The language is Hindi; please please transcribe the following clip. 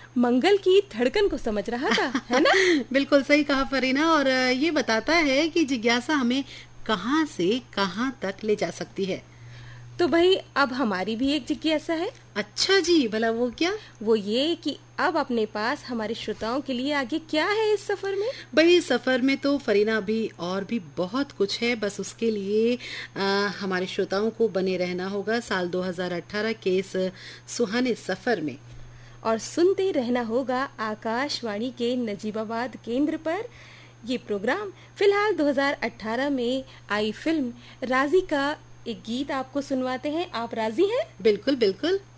मंगल की धड़कन को समझ रहा था, है ना? बिल्कुल सही कहा फरीना। और ये बताता है कि जिज्ञासा हमें कहाँ से कहाँ तक ले जा सकती है। तो भाई अब हमारी भी एक जिज्ञासा है। अच्छा जी, भला वो क्या? वो ये कि अब अपने पास हमारे श्रोताओं के लिए आगे क्या है इस सफर में? भाई इस सफर में तो फरीना अभी और भी बहुत कुछ है, बस उसके लिए हमारे श्रोताओं को बने रहना होगा साल 2018 के इस सुहाने सफर में। और सुनते रहना होगा आकाशवाणी के नजीबाबाद केंद्र पर ये प्रोग्राम। फिलहाल 2018 में आई फिल्म राजी का एक गीत आपको सुनवाते हैं। आप राजी हैं? बिल्कुल बिल्कुल।